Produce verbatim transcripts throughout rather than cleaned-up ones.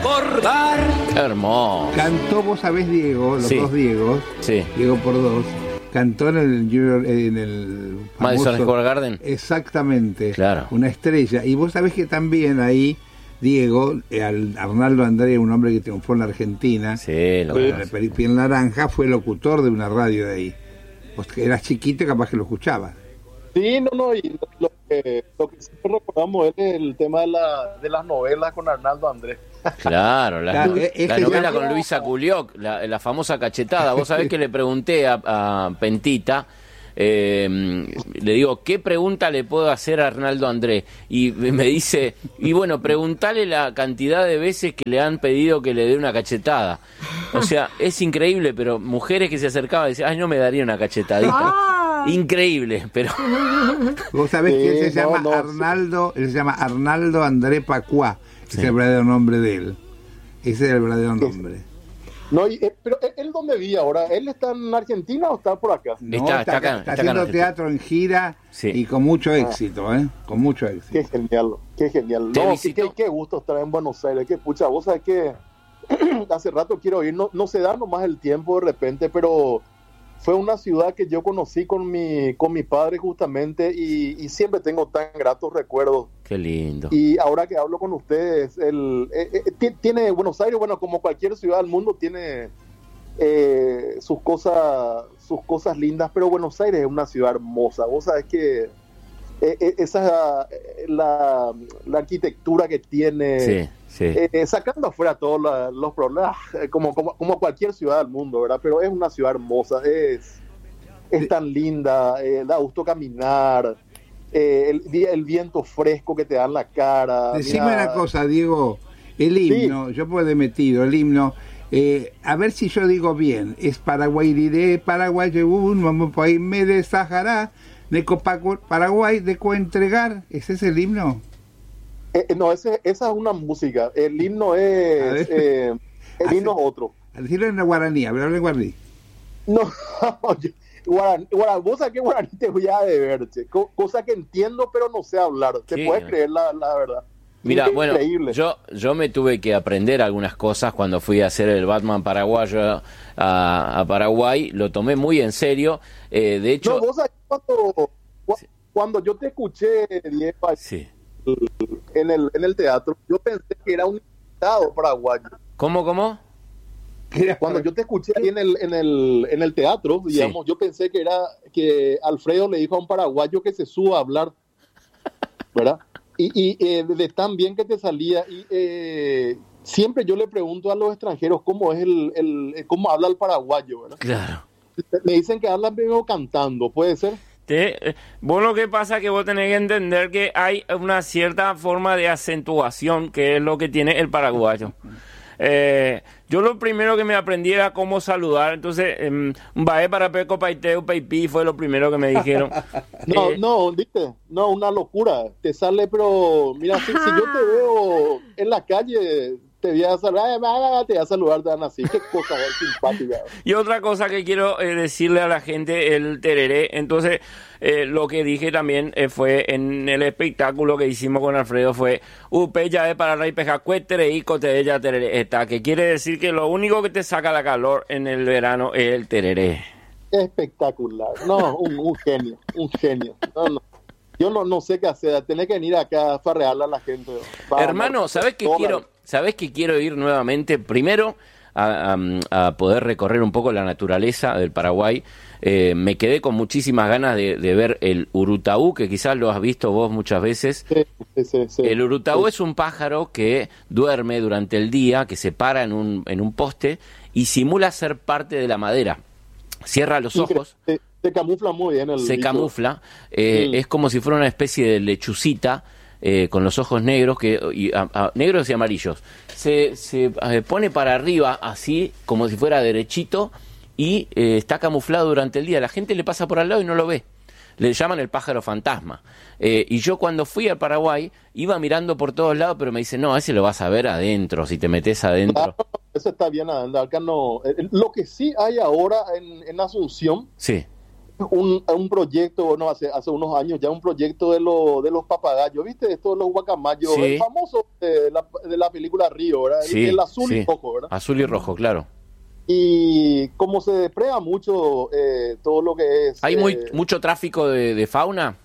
recordar. Hermoso. Cantó, vos sabés, Diego, los Sí. dos Diegos, Sí. Diego por dos, cantó en el, Junior- en el Madison famoso- Square Garden. Exactamente. Claro. Una estrella. Y vos sabés que también ahí, Diego, eh, al- Arnaldo André, un hombre que triunfó en la Argentina, Sí, lo con conozco. el Peri- Piel Naranja, fue locutor de una radio de ahí. Vos que eras chiquito y capaz que lo escuchabas. Sí, no, no, y lo, lo que, lo que siempre recordamos es el tema de, la, de las novelas con Arnaldo Andrés. Claro, la, Claro, es- es la que novela ya- con Luisa Culioc, la, la famosa cachetada. Vos sabés que le pregunté a, a Pentita, eh, le digo, ¿qué pregunta le puedo hacer a Arnaldo Andrés? Y me dice, y bueno, preguntale la cantidad de veces que le han pedido que le dé una cachetada. O sea, es increíble, pero mujeres que se acercaban y decían, ay, no me daría una cachetadita. Ah. Increíble, pero... Vos sabés Sí, que él se no, llama no, Arnaldo, él se llama Arnaldo André Pacuá, ese es el verdadero nombre de él. Ese es el verdadero nombre. No, y, eh, pero él dónde vive ahora, ¿él está en Argentina o está por acá? No, Está- está, está acá, acá- está está acá en haciendo Argentina. teatro en gira Sí. y con mucho éxito, ¿eh? Con mucho éxito. Qué genial, qué genial. ¿Te No, qué, visitó? qué, qué gusto estar en Buenos Aires, qué pucha, vos sabés que hace rato quiero ir, no, no se da nomás el tiempo de repente, pero fue una ciudad que yo conocí con mi, con mi padre justamente y, y siempre tengo tan gratos recuerdos. Qué lindo. Y ahora que hablo con ustedes, el, eh, eh, ti- tiene Buenos Aires, bueno, como cualquier ciudad del mundo, tiene eh, sus cosas sus cosas lindas, pero Buenos Aires es una ciudad hermosa. Vos sabés que eh, eh, esa eh, la, la arquitectura que tiene, Sí, sí. eh, sacando afuera todos la- los problemas, eh, como, como, como cualquier ciudad del mundo, ¿verdad? Pero es una ciudad hermosa, es, es tan linda, eh, da gusto caminar. Eh, el, vi- el viento fresco que te da en la cara. Decime mira, una cosa, Diego, el himno, yo puedo he metido el himno, eh, a ver si yo digo bien, es Paraguay diré, Paraguay un vamos país me de Sahara, de Copaco, Paraguay de coentregar, ¿ese es el himno? eh, no, ese, esa es una música. El himno A es. ver. eh, el himno es otro. A decirlo en la guaraní, a ver, habla en guaraní. No, yo- guaraní, guaraní, vos sabés que guaraní te voy a deber, che. Co- cosa que entiendo, pero no sé hablar. ¿Te Sí. puedes creer la, la verdad? Mira, bueno, Increíble. yo yo me tuve que aprender algunas cosas cuando fui a hacer el Batman paraguayo a, a Paraguay, lo tomé muy en serio, eh, de hecho... No, vos sabés cuando, cu- cuando yo te escuché, Diego, Sí. en el, en el teatro, yo pensé que era un invitado paraguayo. ¿Cómo, cómo? Cuando yo te escuché ahí en el, en el, en el teatro, digamos, yo pensé que era que Alfredo le dijo a un paraguayo que se suba a hablar, ¿verdad? Y, y eh, de tan bien que te salía, y eh, siempre yo le pregunto a los extranjeros cómo es el, el cómo habla el paraguayo, ¿verdad? Claro. Me dicen que hablan primero cantando, ¿puede ser? Te- eh, vos lo que pasa es que vos tenés que entender que hay una cierta forma de acentuación que es lo que tiene el paraguayo. Eh, yo lo primero que me aprendí era cómo saludar, entonces um, Bae para Peco Paiteu Paipi fue lo primero que me dijeron. No, Eh, no, viste, no, una locura. Te sale, pero mira, si, si yo te veo en la calle, te voy a saludar, te voy a saludar, te van así. Qué cosa más simpática. Y otra cosa que quiero eh, decirle a la gente, el tereré, entonces eh, lo que dije también eh, fue en el espectáculo que hicimos con Alfredo fue Upe ya de para Raipejacué tereico te ella tereré está, que quiere decir que lo único que te saca la calor en el verano es el tereré. Espectacular. No, un, un genio, un genio. No, no. Yo no, no sé qué hacer, tenés que venir acá a farrearle a la gente. Vamos, Hermano, ¿sabés qué dólares. quiero? ¿Sabés que quiero ir nuevamente? Primero, a, a- a poder recorrer un poco la naturaleza del Paraguay. Eh, me quedé con muchísimas ganas de, de ver el urutaú, que quizás lo has visto vos muchas veces. Sí, sí, sí, sí. El urutaú Sí. es un pájaro que duerme durante el día, que se para en un, en un poste y simula ser parte de la madera. Cierra los ojos, Se, se camufla muy bien el se bicho. camufla, eh, Sí. es como si fuera una especie de lechucita eh, con los ojos negros, que y, a- a- negros y amarillos. Se, se eh, pone para arriba así, como si fuera derechito, y eh, está camuflado durante el día. La gente le pasa por al lado y no lo ve. Le llaman el pájaro fantasma. Eh, y yo cuando fui al Paraguay iba mirando por todos lados, pero me dicen, no, ese lo vas a ver adentro, si te metes adentro. Ah, eso está bien, anda, acá no. Eh, Lo que sí hay ahora en, en Asunción Sí, un, un proyecto, no, hace, hace unos años ya un proyecto de, lo, de los papagayos, ¿viste? Esto de los guacamayos, sí. El famoso de la, de la película Río, ¿verdad? El, sí, el azul sí. y rojo, ¿verdad? Azul y rojo, claro. Y como se depreda mucho eh, todo lo que es... ¿Hay muy, eh, mucho tráfico de, de fauna?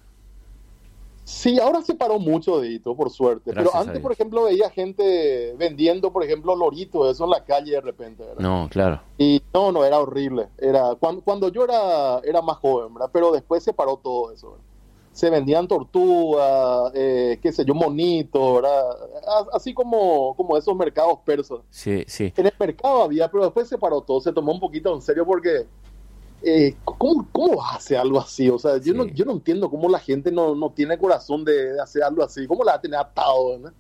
Sí, ahora se paró mucho, Dito, por suerte. Gracias Pero antes, por ejemplo, veía gente vendiendo, por ejemplo, loritos, eso en la calle de repente, ¿verdad? No, claro. Y no, no, era horrible. Era cuando, cuando yo era, era más joven, ¿verdad? Pero después se paró todo eso, ¿verdad? Se vendían tortugas, eh, qué sé yo, monitos, ¿verdad? Así como, como esos mercados persas. Sí, sí. En el mercado había, pero después se paró todo, se tomó un poquito en serio porque... Eh, ¿cómo, ¿Cómo hace algo así? O sea, yo, sí. no, yo no entiendo cómo la gente no, no tiene corazón de, de hacer algo así. ¿Cómo la va a tener atado? ¿No?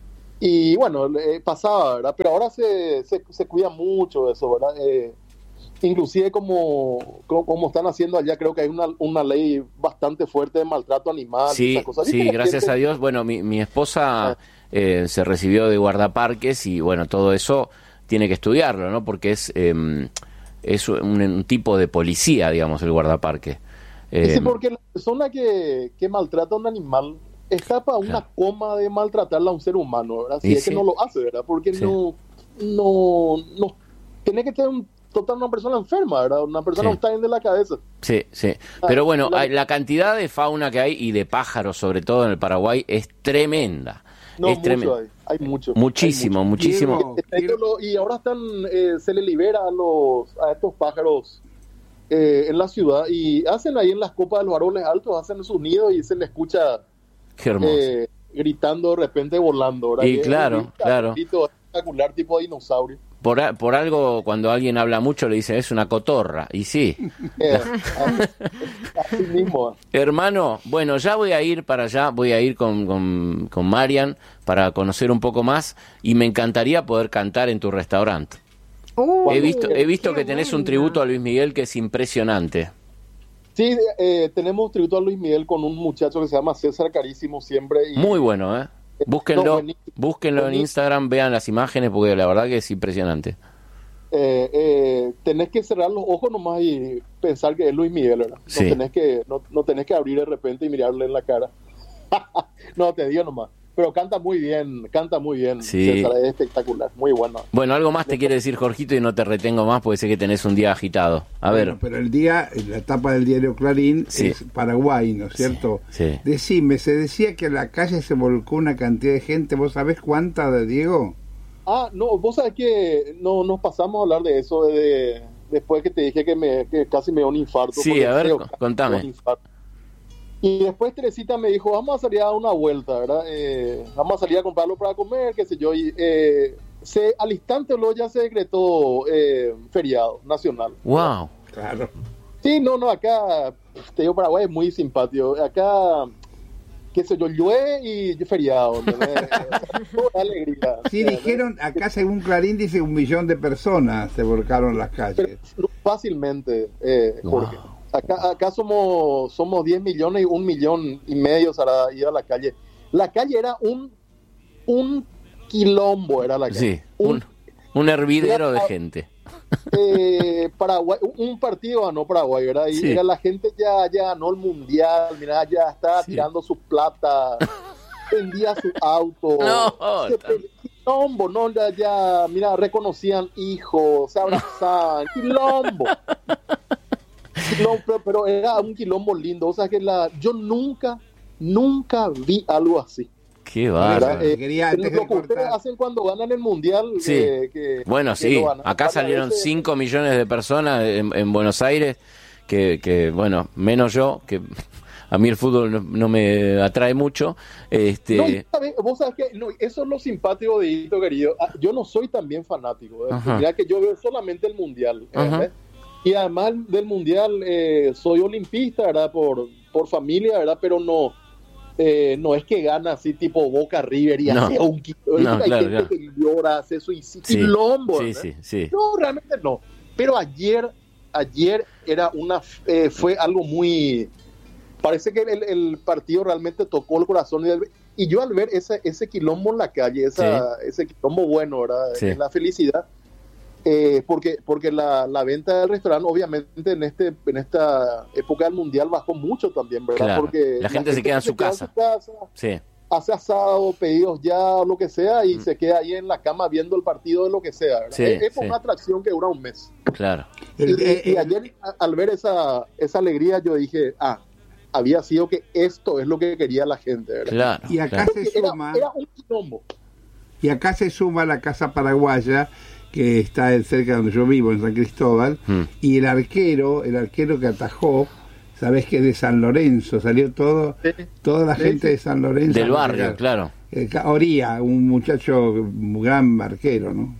Y bueno, eh, pasaba, ¿verdad? Pero ahora se, se, se cuida mucho eso, ¿verdad? Eh, inclusive como, como, como están haciendo allá, creo que hay una, una ley bastante fuerte de maltrato animal. Sí, esas cosas. sí, gracias gente... a Dios. Bueno, mi, mi esposa ah. eh, se recibió de guardaparques y bueno, todo eso tiene que estudiarlo, ¿no? Porque es... Eh, es un, un tipo de policía, digamos, el guardaparque. Eh, sí, porque la persona que, que maltrata a un animal está para una claro. coma de maltratarla a un ser humano, ¿verdad? Si es sí. que no lo hace, ¿verdad? Porque sí. no, no, no, tiene que tener un, total una persona enferma, ¿verdad? Una persona sí. que está bien de la cabeza. Sí, sí. Pero bueno, la, la cantidad de fauna que hay y de pájaros, sobre todo en el Paraguay, es tremenda. No, es mucho tremendo. hay, hay mucho. Muchísimo, hay mucho. muchísimo. Diego, y ahora están, eh, se le libera a los a estos pájaros eh, en la ciudad y hacen ahí en las copas de los árboles altos, hacen sus nidos y se le escucha Qué hermoso. Eh, gritando de repente volando. ¿Verdad? Y, y claro, un grito, claro. Un grito espectacular tipo de dinosaurio. Por, a, por algo, cuando alguien habla mucho, le dice, es una cotorra. Y sí. Eh, así, así mismo. Hermano, bueno, ya voy a ir para allá, voy a ir con, con, con Marian para conocer un poco más y me encantaría poder cantar en tu restaurante. Uh, he visto, he visto que tenés buena. un tributo a Luis Miguel que es impresionante. Sí, eh, tenemos tributo a Luis Miguel con un muchacho que se llama César Carísimo siempre. Y... Muy bueno, ¿eh? Búsquenlo, no, búsquenlo en Instagram, vean las imágenes porque la verdad que es impresionante. Eh, eh, tenés que cerrar los ojos nomás y pensar que es Luis Miguel, ¿verdad? No, sí. tenés que, no, no tenés que abrir de repente y mirarle en la cara. No, te digo nomás. Pero canta muy bien, canta muy bien. Sí. César, es espectacular, muy bueno. Bueno, algo más te quiere decir Jorgito y no te retengo más porque sé que tenés un día agitado. A bueno, ver. Pero el día, la etapa del diario Clarín sí. es Paraguay, ¿no es cierto? Sí, sí. Decime, se decía que en la calle se volcó una cantidad de gente, ¿vos sabés cuánta, Diego? Ah, no, vos sabés que no nos pasamos a hablar de eso de, después que te dije que, me, que casi me dio un infarto. Sí, a ver, creo, contame. Y después Teresita me dijo, vamos a salir a dar una vuelta, ¿verdad? Eh, vamos a salir a comprarlo para comer, qué sé yo. Y eh, se, al instante luego ya se decretó eh, feriado nacional. ¡Wow! Claro. Sí, no, no, acá, te digo, Paraguay es muy simpático. Acá, qué sé yo, llueve y feriado. Toda alegría. Sí, dijeron, acá según Clarín dice un millón de personas se volcaron las calles. Pero fácilmente, eh, Jorge. Wow. Acá, acá somos somos diez millones y un millón y medio para ir a la calle. La calle era un un quilombo, era la calle. Sí, un, un hervidero era, de gente. Eh, Paraguay, un partido ganó Paraguay, ¿verdad? Y sí. Era la gente ya, ya ganó el mundial, mira, ya estaba sí. tirando su plata, vendía su auto. No, se pe- quilombo, no, ya, ya, mira, reconocían hijos, se abrazaban, quilombo. No, pero, pero era un quilombo lindo. O sea que la, yo nunca, nunca vi algo así. Qué bárbaro. Eh, lo que ustedes hacen cuando ganan el mundial. Sí. Eh, que, bueno, que sí. Acá salieron cinco millones de personas en, en Buenos Aires. Que, que, bueno, menos yo, que a mí el fútbol no, no me atrae mucho. Este... No, ¿sabes? Vos sabés que no, eso es lo simpático de Hito, querido. Yo no soy también fanático. ¿eh? Mira que yo veo solamente el mundial. ¿eh? Y además del mundial, eh, soy olimpista, ¿verdad? Por, por familia, ¿verdad? Pero no, eh, no es que gana así tipo Boca River y no. hace un kilo. No, hay claro, gente claro. que llora, hace eso y sí, sí, quilombo, sí, sí, sí. No, realmente no. Pero ayer, ayer era una, eh, fue algo muy... Parece que el, el partido realmente tocó el corazón. Y, el, y yo al ver ese, ese quilombo en la calle, esa, sí. ese quilombo bueno, ¿verdad? Sí. En la felicidad... Eh, porque porque la, la venta del restaurante obviamente en este en esta época del mundial bajó mucho también, ¿verdad? Claro. Porque la gente la se queda en su casa, en su casa sí. hace asado, pedidos ya, lo que sea, y mm. se queda ahí en la cama viendo el partido de lo que sea, ¿verdad? Sí, es es sí. una atracción que dura un mes. Claro. Y, y, y ayer al ver esa esa alegría yo dije, ah, había sido que esto es lo que quería la gente, ¿verdad? Claro. Y acá claro. se suma era, era un quilombo. Y acá se suma la Casa Paraguaya, que está cerca de donde yo vivo, en San Cristóbal, mm. y el arquero, el arquero que atajó, sabés que es de San Lorenzo, salió todo, sí. toda la sí, gente sí. de San Lorenzo. Del barrio, llegar. Claro. Eh, Oría, un muchacho, un gran arquero, ¿no?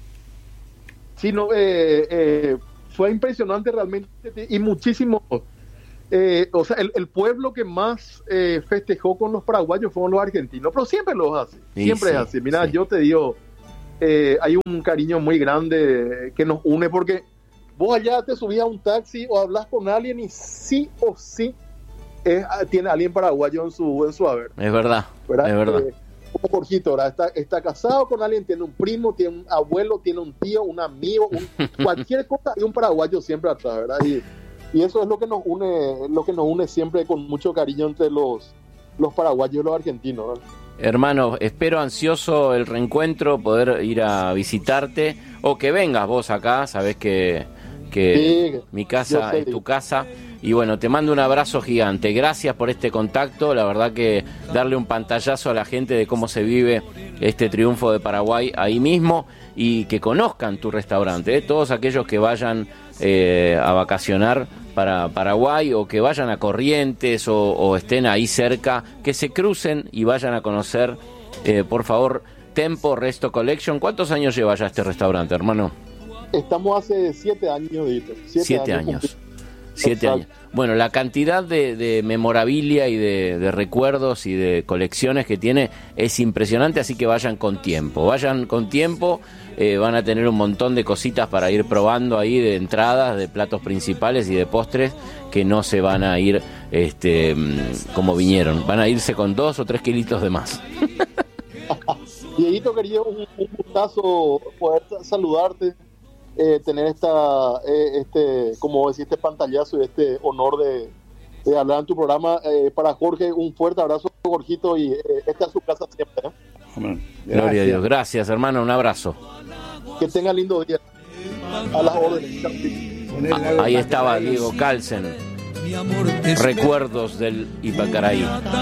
Sí, no, eh, eh, fue impresionante realmente, y muchísimo, eh, o sea, el, el pueblo que más eh, festejó con los paraguayos fueron los argentinos, pero siempre los hace, sí, siempre sí, es así. Mira, sí. yo te digo, Eh, hay un cariño muy grande que nos une, porque vos allá te subís a un taxi o hablas con alguien y sí o sí es, tiene alguien paraguayo en su, en su haber. Es verdad, ¿verdad? Es verdad. Eh, como Jorgito, ¿verdad? Está, está casado con alguien, tiene un primo, tiene un abuelo, tiene un tío, un amigo, un, cualquier cosa, hay un paraguayo siempre atrás, ¿verdad? Y, y eso es lo que nos une, lo que nos une siempre con mucho cariño entre los, los paraguayos y los argentinos, ¿verdad? Hermano, espero ansioso el reencuentro, poder ir a visitarte o que vengas vos acá, sabés que, que sí, mi casa es tu casa. Y bueno, te mando un abrazo gigante. Gracias por este contacto. La verdad que darle un pantallazo a la gente de cómo se vive este triunfo de Paraguay ahí mismo y que conozcan tu restaurante. ¿eh? Todos aquellos que vayan eh, a vacacionar para Paraguay o que vayan a Corrientes o, o estén ahí cerca, que se crucen y vayan a conocer, eh, por favor, Tempo Resto Collection. ¿Cuántos años lleva ya este restaurante, hermano? Estamos hace siete años, Dito. Siete, siete años. años. Siete Exacto. años. Bueno, la cantidad de, de memorabilia y de, de recuerdos y de colecciones que tiene es impresionante, así que vayan con tiempo. Vayan con tiempo, eh, van a tener un montón de cositas para ir probando ahí, de entradas, de platos principales y de postres, que no se van a ir este, como vinieron. Van a irse con dos o tres kilitos de más. Dieguito, querido, un, un gustazo poder saludarte. Eh, tener esta eh, este como decir este pantallazo y este honor de, de hablar en tu programa. Eh, para Jorge, un fuerte abrazo, Jorgito, y eh, esta es su casa siempre, ¿eh? Gloria a Dios. Gracias, hermano, un abrazo. Que tenga lindo día. A las órdenes. Ah, ahí estaba Diego Calsen. Recuerdos del Ipacaraí.